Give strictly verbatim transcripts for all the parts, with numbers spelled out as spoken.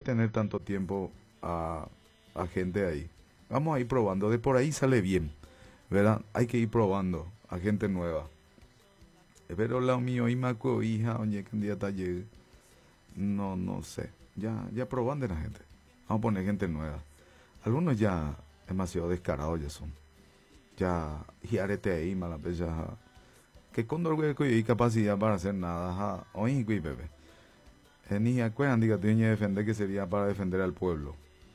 tener tanto tiempo a, a gente ahí. Vamos a ir probando, de por ahí sale bien, ¿verdad? Hay que ir probando a gente nueva. Pero la mío, Imaco, hija, oye, que un día está llegue. No, no sé. Ya, ya probando de la gente. Vamos a poner gente nueva. Algunos ya demasiado descarados ya son. Ya, y arete ahí, mala vez ya. Que cuando hay capacidad para hacer nada, oye, bebé. Ni acuerdan, diga, tiene que defender que sería para defender al pueblo.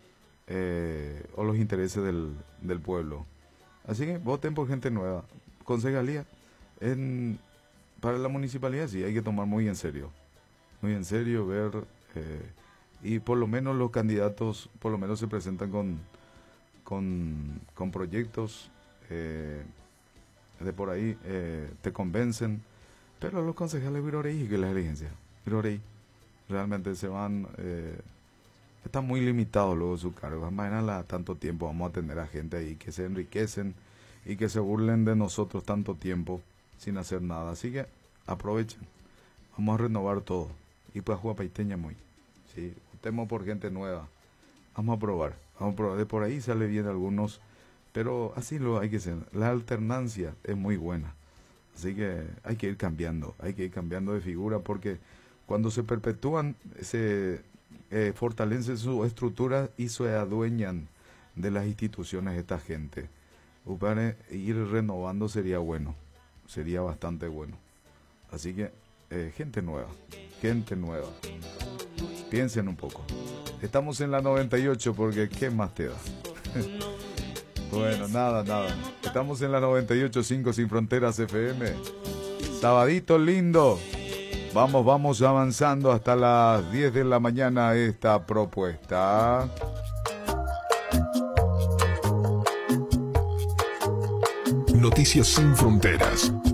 Eh, o los intereses del, del pueblo. Así que voten por gente nueva. Concejalía, en, para la municipalidad sí hay que tomar muy en serio. Muy en serio, ver, eh, y por lo menos los candidatos, por lo menos se presentan con, con, con proyectos eh, de por ahí, eh, te convencen, pero los concejales virorey que la diligencia, virorey, realmente se van, eh, están muy limitados luego su cargo. Imagínala, tanto tiempo vamos a tener a gente ahí que se enriquecen y que se burlen de nosotros tanto tiempo sin hacer nada. Así que aprovechen, vamos a renovar todo. Y pues jugar paiteña muy. Sí, votemos por gente nueva. Vamos a probar, vamos a probar. De por ahí sale bien algunos, pero así lo hay que hacer. La alternancia es muy buena. Así que hay que ir cambiando, hay que ir cambiando de figura porque cuando se perpetúan, se eh, fortalecen su estructura y se adueñan de las instituciones esta gente. Upare, ir renovando sería bueno, sería bastante bueno. Así que eh, gente nueva, gente nueva. Piensen un poco. Estamos en la noventa y ocho porque ¿qué más te da? Bueno, nada, nada. Estamos en la noventa y ocho punto cinco Sin Fronteras F M. Sabadito lindo. Vamos, vamos avanzando hasta las diez de la mañana esta propuesta. Noticias Sin Fronteras.